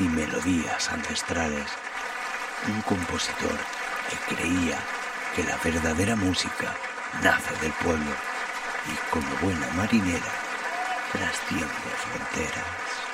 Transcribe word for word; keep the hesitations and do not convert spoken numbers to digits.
y melodías ancestrales. Un compositor que creía que la verdadera música nace del pueblo y, como buena marinera, trasciende fronteras.